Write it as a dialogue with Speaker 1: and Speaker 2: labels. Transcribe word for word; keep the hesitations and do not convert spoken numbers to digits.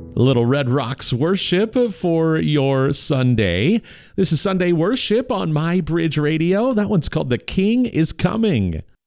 Speaker 1: Little Red Rocks worship for your Sunday. This is Sunday Worship on My Bridge Radio. That one's called The King is Coming.